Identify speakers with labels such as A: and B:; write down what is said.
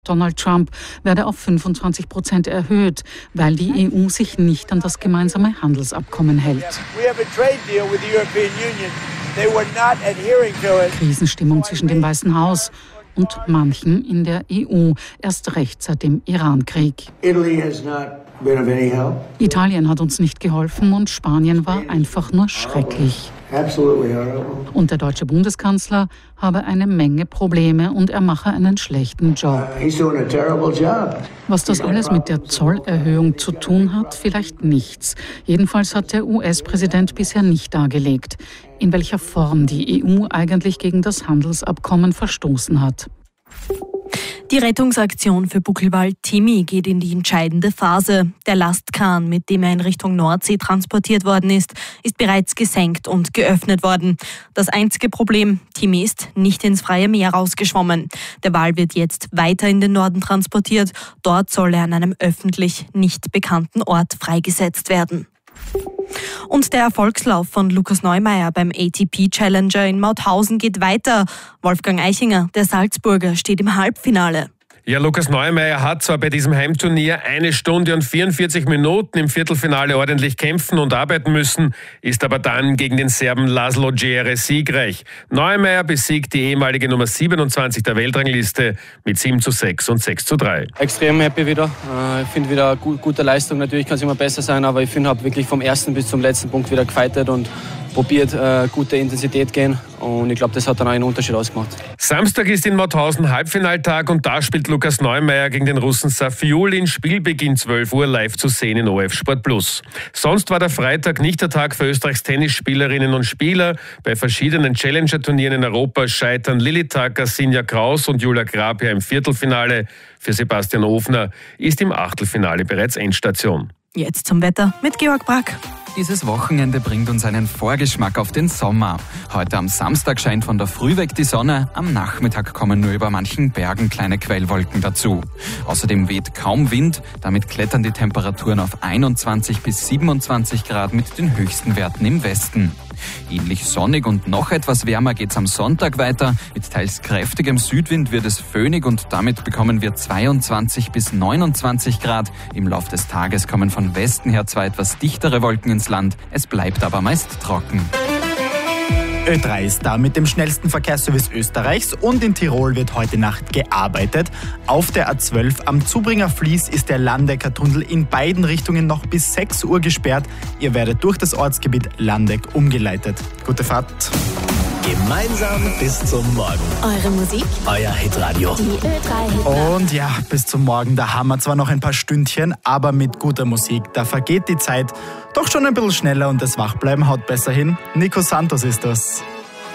A: Donald Trump werde auf 25% erhöht, weil die EU sich nicht an das gemeinsame Handelsabkommen hält. Krisenstimmung zwischen dem Weißen Haus und manchen in der EU, erst recht seit dem Irankrieg. Italien hat uns nicht geholfen und Spanien war einfach nur schrecklich. Und der deutsche Bundeskanzler habe eine Menge Probleme und er mache einen schlechten Job. Was das alles mit der Zollerhöhung zu tun hat, vielleicht nichts. Jedenfalls hat der US-Präsident bisher nicht dargelegt, in welcher Form die EU eigentlich gegen das Handelsabkommen verstoßen hat.
B: Die Rettungsaktion für Buckelwald Timmy geht in die entscheidende Phase. Der Lastkahn, mit dem er in Richtung Nordsee transportiert worden ist bereits gesenkt und geöffnet worden. Das einzige Problem, Timmy ist nicht ins freie Meer rausgeschwommen. Der Wal wird jetzt weiter in den Norden transportiert. Dort soll er an einem öffentlich nicht bekannten Ort freigesetzt werden. Und der Erfolgslauf von Lukas Neumeier beim ATP Challenger in Mauthausen geht weiter. Wolfgang Eichinger, der Salzburger, steht im Halbfinale.
C: Ja, Lukas Neumeier hat zwar bei diesem Heimturnier 1 Stunde und 44 Minuten im Viertelfinale ordentlich kämpfen und arbeiten müssen, ist aber dann gegen den Serben Laszlo Djere siegreich. Neumeier besiegt die ehemalige Nummer 27 der Weltrangliste mit 7:6 und 6:3.
D: Extrem happy wieder. Ich finde wieder gute Leistung. Natürlich kann es immer besser sein, aber ich finde, habe wirklich vom ersten bis zum letzten Punkt wieder gefightet und probiert, gute Intensität gehen. Und ich glaube, das hat dann auch einen Unterschied ausgemacht.
C: Samstag ist in Mauthausen Halbfinaltag und da spielt Lukas Neumeier gegen den Russen Safiulin. Spielbeginn 12 Uhr live zu sehen in ORF Sport Plus. Sonst war der Freitag nicht der Tag für Österreichs Tennisspielerinnen und Spieler. Bei verschiedenen Challenger-Turnieren in Europa scheitern Lilly Tacker, Sinja Kraus und Julia Grabher im Viertelfinale. Für Sebastian Ofner ist im Achtelfinale bereits Endstation.
B: Jetzt zum Wetter mit Georg Brack.
E: Dieses Wochenende bringt uns einen Vorgeschmack auf den Sommer. Heute am Samstag scheint von der Früh weg die Sonne, am Nachmittag kommen nur über manchen Bergen kleine Quellwolken dazu. Außerdem weht kaum Wind, damit klettern die Temperaturen auf 21 bis 27 Grad mit den höchsten Werten im Westen. Ähnlich sonnig und noch etwas wärmer geht's am Sonntag weiter. Mit teils kräftigem Südwind wird es föhnig und damit bekommen wir 22 bis 29 Grad. Im Lauf des Tages kommen von Westen her zwar etwas dichtere Wolken ins Land, es bleibt aber meist trocken.
F: Ö3 ist da mit dem schnellsten Verkehrsservice Österreichs und in Tirol wird heute Nacht gearbeitet. Auf der A12 am Zubringer Fließ ist der Landecker-Tunnel in beiden Richtungen noch bis 6 Uhr gesperrt. Ihr werdet durch das Ortsgebiet Landeck umgeleitet. Gute Fahrt.
G: Gemeinsam bis zum Morgen.
B: Eure Musik,
G: Euer Hitradio.
B: die Ö3.
F: Und ja, bis zum Morgen, da haben wir zwar noch ein paar Stündchen, aber mit guter Musik, da vergeht die Zeit doch schon ein bisschen schneller und das Wachbleiben haut besser hin. Nico Santos ist das.